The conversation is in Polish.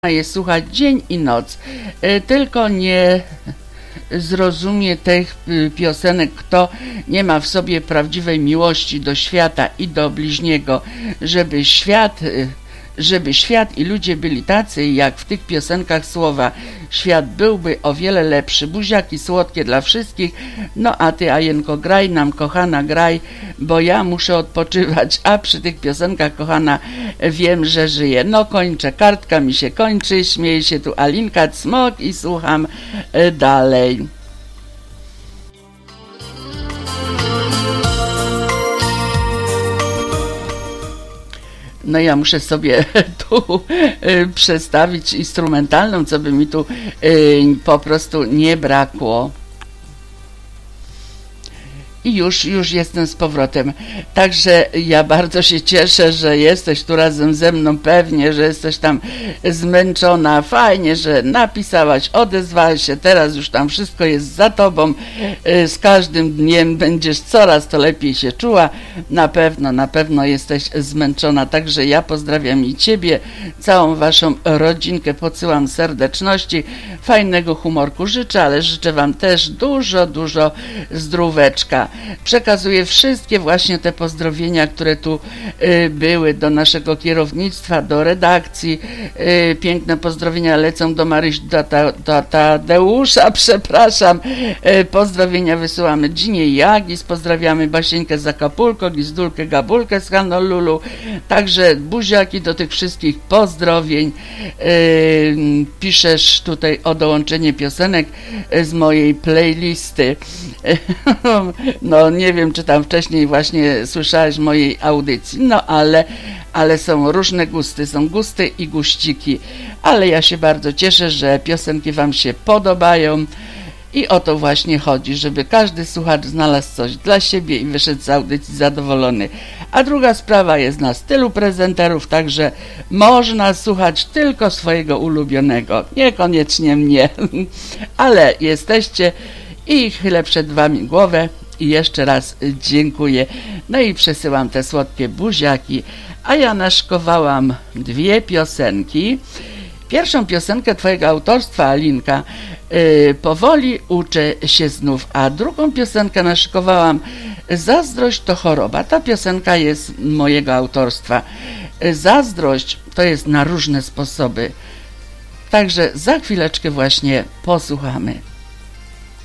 je słuchać dzień i noc. Tylko nie zrozumie tych piosenek, kto nie ma w sobie prawdziwej miłości do świata i do bliźniego, żeby świat i ludzie byli tacy, jak w tych piosenkach słowa. Świat byłby o wiele lepszy. Buziaki słodkie dla wszystkich. No a ty, Ajenko, graj nam, kochana, graj, bo ja muszę odpoczywać, a przy tych piosenkach, kochana, wiem, że żyję. No kończę, kartka mi się kończy, śmieje się tu Alinka Cmok i słucham dalej. No ja muszę sobie tu przestawić instrumentalną, co by mi tu po prostu nie brakło. I już jestem z powrotem. Także ja bardzo się cieszę, że jesteś tu razem ze mną. Pewnie, że jesteś tam zmęczona. Fajnie, że napisałaś, odezwałaś się. Teraz już tam wszystko jest za tobą. Z każdym dniem będziesz coraz to lepiej się czuła. Na pewno jesteś zmęczona. Także ja pozdrawiam i ciebie, całą waszą rodzinkę. Podsyłam serdeczności. Fajnego humorku życzę, ale życzę wam też dużo zdróweczka. Przekazuję wszystkie właśnie te pozdrowienia, które tu były do naszego kierownictwa, do redakcji. Piękne pozdrowienia lecą do Marysi, do Tadeusza, przepraszam. Pozdrowienia wysyłamy Ginie i Agis, pozdrawiamy Basieńkę z Acapulco, Gizdulkę, Gabulkę z Honolulu. Także buziaki do tych wszystkich pozdrowień. Piszesz tutaj o dołączenie piosenek z mojej playlisty. No nie wiem, czy tam wcześniej właśnie słyszałeś mojej audycji, no ale są różne gusty, są gusty i guściki, ale ja się bardzo cieszę, że piosenki wam się podobają i o to właśnie chodzi, żeby każdy słuchacz znalazł coś dla siebie i wyszedł z audycji zadowolony. A druga sprawa, jest nas tylu prezenterów, także można słuchać tylko swojego ulubionego, niekoniecznie mnie, ale jesteście i chylę przed wami głowę i jeszcze raz dziękuję. No i przesyłam te słodkie buziaki, a ja naszykowałam dwie piosenki. Pierwszą piosenkę twojego autorstwa, Alinka, powoli uczę się znów, a drugą piosenkę naszykowałam Zazdrość to choroba. Ta piosenka jest mojego autorstwa. Zazdrość to jest na różne sposoby. Także za chwileczkę właśnie posłuchamy.